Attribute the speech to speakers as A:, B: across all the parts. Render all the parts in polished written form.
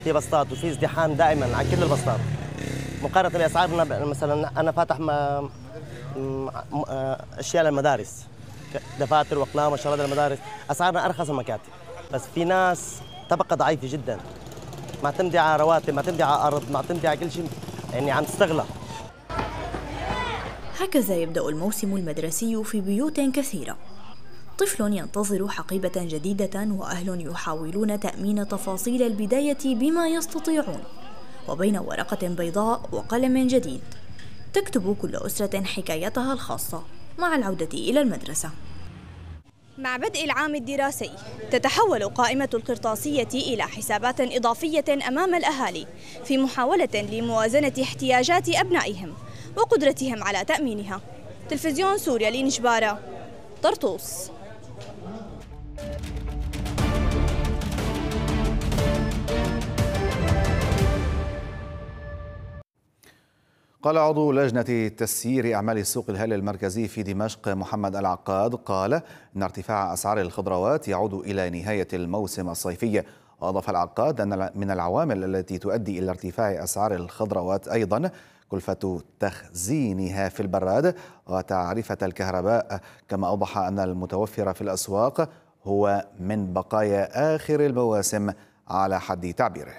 A: في بسطات وفي ازدحام دائما على كل البسطات مقارنه باسعارنا. مثلا انا فاتح اشياء للمدارس، دفاتر واقلام وشغلات للمدارس، اسعارنا ارخص من المكاتب. بس في ناس طبقه ضعيفه جدا معتمده على رواتب، معتمده على ارض، معتمده على كل شيء، يعني عم تستغلى.
B: هكذا يبدأ الموسم المدرسي في بيوت كثيرة. طفل ينتظر حقيبة جديدة، وأهل يحاولون تأمين تفاصيل البداية بما يستطيعون، وبين ورقة بيضاء وقلم جديد تكتب كل أسرة حكايتها الخاصة مع العودة إلى المدرسة.
C: مع بدء العام الدراسي تتحول قائمة القرطاسية إلى حسابات إضافية أمام الأهالي في محاولة لموازنة احتياجات أبنائهم وقدرتهم على تأمينها. تلفزيون سوريا لنجبارة، طرطوس.
D: قال عضو لجنة تسيير أعمال السوق الهالي المركزي في دمشق محمد العقاد إن ارتفاع أسعار الخضروات يعود إلى نهاية الموسم الصيفي. وأضاف العقاد أن من العوامل التي تؤدي إلى ارتفاع أسعار الخضروات أيضا كلفة تخزينها في البراد وتعرفة الكهرباء، كما أوضح أن المتوفر في الأسواق هو من بقايا آخر المواسم على حد تعبيره.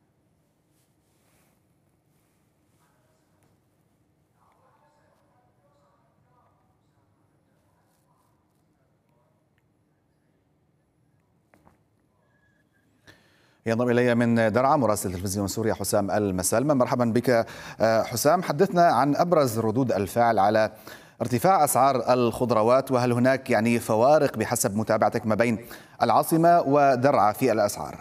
D: ينضم إلي من درعا مراسل تلفزيون سوريا حسام المسالمة. مرحبا بك حسام، حدثنا عن أبرز ردود الفعل على ارتفاع أسعار الخضروات، وهل هناك يعني فوارق بحسب متابعتك ما بين العاصمة ودرعا في الأسعار؟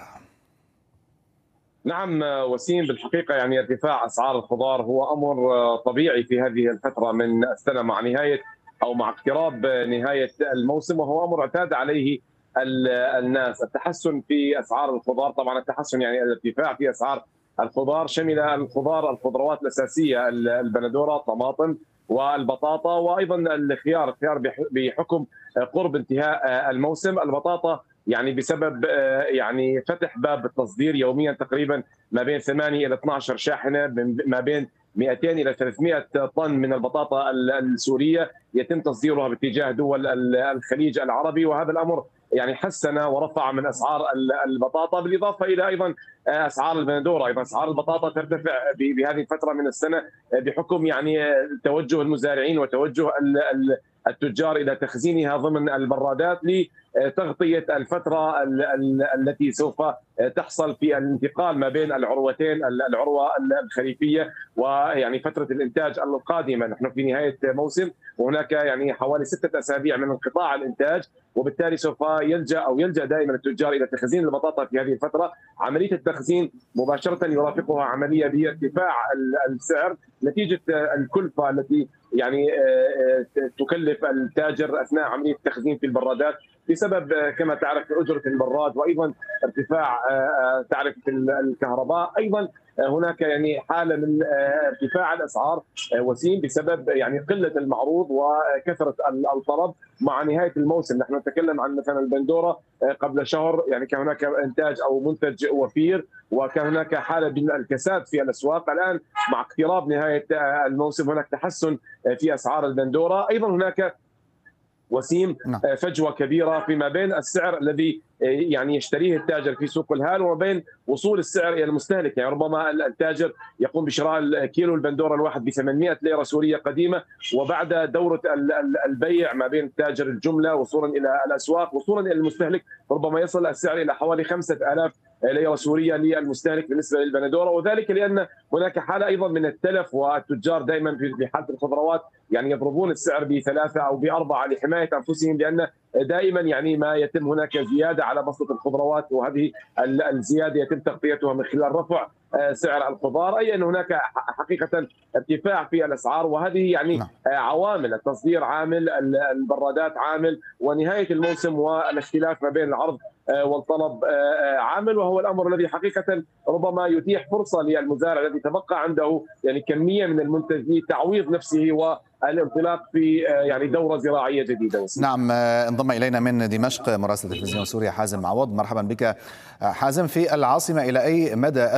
E: نعم وسيم، بالحقيقة يعني ارتفاع أسعار الخضار هو أمر طبيعي في هذه الفترة من السنة مع نهاية أو مع اقتراب نهاية الموسم، وهو أمر اعتاد عليه الناس. التحسن في أسعار الخضار، طبعا التحسن يعني الارتفاع في أسعار الخضار شمل الخضروات الأساسية، البندورة، الطماطم والبطاطا، وأيضا الخيار بحكم قرب انتهاء الموسم. البطاطا يعني بسبب يعني فتح باب التصدير يوميا تقريبا ما بين 8 الى 12 شاحنه، ما بين 200 الى 300 طن من البطاطا السوريه يتم تصديرها باتجاه دول الخليج العربي، وهذا الامر يعني حسن ورفع من اسعار البطاطا، بالاضافه الى ايضا اسعار البندوره. ايضا اسعار البطاطا ترتفع بهذه الفتره من السنه بحكم يعني توجه المزارعين وتوجه التجار الى تخزينها ضمن البرادات لتغطيه الفتره التي سوف تحصل في الانتقال ما بين العروتين، العروه الخريفيه ويعني فتره الانتاج القادمه. نحن في نهايه موسم وهناك يعني حوالي 6 أسابيع من انقطاع الانتاج، وبالتالي سوف يلجا دائما التجار الى تخزين البطاطا في هذه الفتره. عمليه التخزين مباشره يرافقها عمليه بارتفاع السعر نتيجه الكلفه التي يعني تكلف التاجر اثناء عمليه التخزين في البرادات بسبب كما تعرف اجره البراد، وايضا ارتفاع تعرف الكهرباء. ايضا هناك يعني حاله من ارتفاع الاسعار وسيم بسبب يعني قله المعروض وكثره الطلب مع نهايه الموسم. نحن نتكلم عن مثلا البندوره قبل شهر يعني كان هناك انتاج او منتج وفير، وكان هناك حاله من الكساد في الاسواق. الان مع اقتراب نهايه الموسم هناك تحسن في اسعار البندوره. ايضا هناك وسيم فجوه كبيره فيما بين السعر الذي يعني يشتريه التاجر في سوق الهال وما بين وصول السعر الى المستهلك. يعني ربما التاجر يقوم بشراء كيلو البندوره الواحد ب 800 ليره سوريه قديمه، وبعد دوره البيع ما بين تاجر الجمله وصولا الى الاسواق وصولا الى المستهلك ربما يصل السعر الى حوالي 5000 ليره سوريه للمستهلك بالنسبه للبندوره، وذلك لان هناك حاله ايضا من التلف، والتجار دائما في حاله الخضروات يعني يضربون السعر ب3 او ب4 لحمايه انفسهم، لان دائما يعني ما يتم هناك زياده على بسطه الخضروات، وهذه الزياده يتم تغطيتها من خلال رفع سعر الخضار، اي ان هناك حقيقه ارتفاع في الاسعار. وهذه يعني عوامل التصدير عامل، البرادات عامل، ونهايه الموسم والاختلاف ما بين العرض والطلب عامل، وهو الامر الذي حقيقه ربما يتيح فرصه للمزارع الذي تبقى عنده يعني كميه من المنتج لتعويض نفسه والانطلاق في يعني دوره زراعيه جديده.
D: نعم، انضم الينا من دمشق مراسل تلفزيون سوريا حازم عوض. مرحبا بك حازم. في العاصمه الى اي مدى